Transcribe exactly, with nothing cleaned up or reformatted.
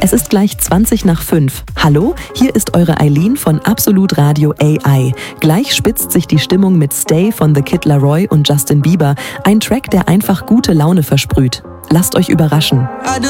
Es ist gleich zwanzig nach fünf. Hallo, hier ist eure Eileen von Absolut Radio A I. Gleich spitzt sich die Stimmung mit Stay von The Kid Laroi und Justin Bieber. Ein Track, der einfach gute Laune versprüht. Lasst euch überraschen.